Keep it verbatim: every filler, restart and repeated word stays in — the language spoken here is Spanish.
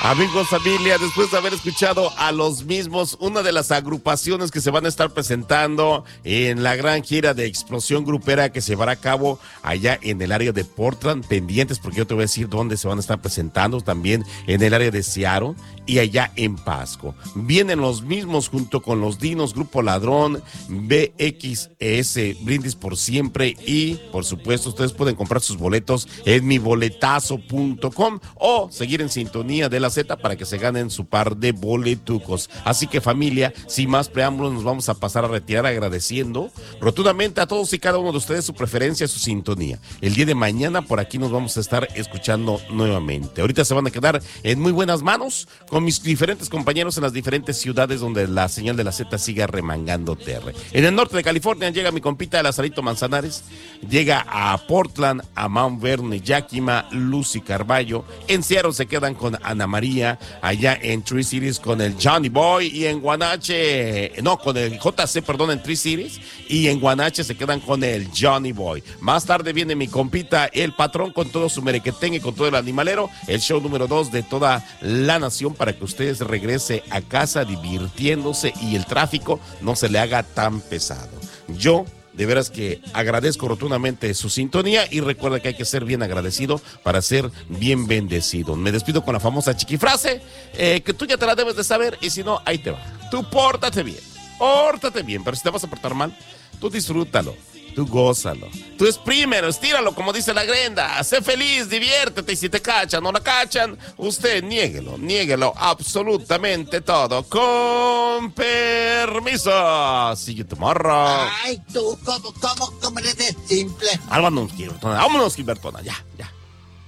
Amigos, familia, después de haber escuchado a los mismos, una de las agrupaciones que se van a estar presentando en la gran gira de Explosión Grupera que se llevará a cabo allá en el área de Portland, pendientes porque yo te voy a decir dónde se van a estar presentando, también en el área de Seattle y allá en Pasco. Vienen los mismos junto con los Dinos, Grupo Ladrón, B X S, Brindis por Siempre y, por supuesto, ustedes pueden comprar sus boletos en mi boletazo punto com o seguir en sintonía de la Z para que se ganen su par de boletucos. Así que, familia, sin más preámbulos, nos vamos a pasar a retirar agradeciendo rotundamente a todos y cada uno de ustedes su preferencia, su sintonía. El día de mañana por aquí nos vamos a estar escuchando nuevamente. Ahorita se van a quedar en muy buenas manos con mis diferentes compañeros en las diferentes ciudades donde la señal de la Z siga remangando terre. En el norte de California llega mi compita Lazarito Manzanares, llega a Portland, a Mount Vernon, Yakima, Lucy Carballo. En Seattle se quedan con Ana María, allá en Three Cities con el Johnny Boy y en Guanache, no, con el J C, perdón, en Three Cities y en Guanache se quedan con el Johnny Boy. Más tarde viene mi compita El Patrón con todo su merequetengue y con todo el animalero, el show número dos de toda la nación para que ustedes regrese a casa divirtiéndose y el tráfico no se le haga tan pesado. Yo de veras que agradezco rotundamente su sintonía y recuerda que hay que ser bien agradecido para ser bien bendecido. Me despido con la famosa chiquifrase, eh, que tú ya te la debes de saber y si no, ahí te va. Tú pórtate bien, pórtate bien, pero si te vas a portar mal, tú disfrútalo, tú gózalo, tú exprímelo, estíralo como dice la Grenda, sé feliz, diviértete y si te cachan o no la cachan, usted niéguelo, niéguelo absolutamente todo. Con permiso. See you tomorrow. Ay, tú, ¿cómo, cómo, cómo eres de simple? Vámonos, Gilbertona, vámonos, Gilbertona, ya, ya.